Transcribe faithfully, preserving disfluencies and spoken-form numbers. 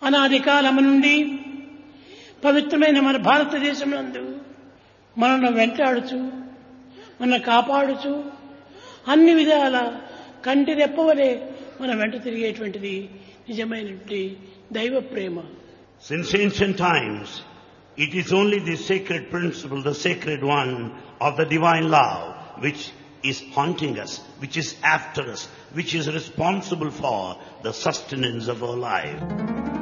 అనాది కాలము నుండి పవిత్రమైన మన భారతదేశం నందు మనను వెంటాడుచు మన కాపాడుచు అన్ని విధాల కంటి రెప్పవలే మన వెంట తిరిగేటువంటిది నిజమైనటువంటి దైవ ప్రేమ. Since ancient times, it is only the sacred principle, the sacred one of the divine love, which is haunting us, which is after us, which is responsible for the sustenance of our life.